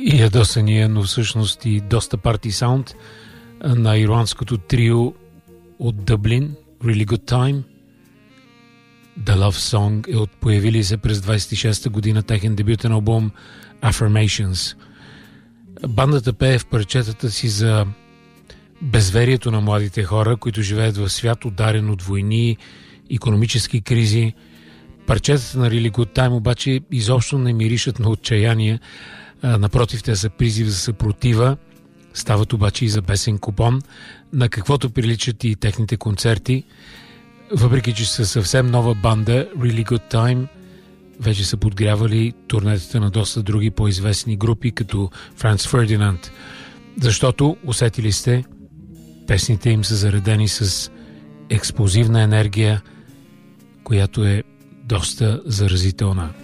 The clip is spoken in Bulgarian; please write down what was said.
и ядосания, но всъщност и доста парти саунд на ирландското трио от Дъблин, Really Good Time. The Love Song е от появили се през 26-та година техен дебютен албум Affirmations. Бандата пее в парчетата си за безверието на младите хора, които живеят в свят ударен от войни, икономически кризи. Парчетата на Really Good Time обаче изобщо не миришат на отчаяние. Напротив, те са призив за съпротива. Стават обаче и за бесен купон, на каквото приличат и техните концерти. Въпреки че са съвсем нова банда, Really Good Time вече са подгрявали турнетата на доста други по-известни групи, като Franz Ferdinand. Защото, усетили сте, песните им са заредени с експлозивна енергия, която е доста заразителна.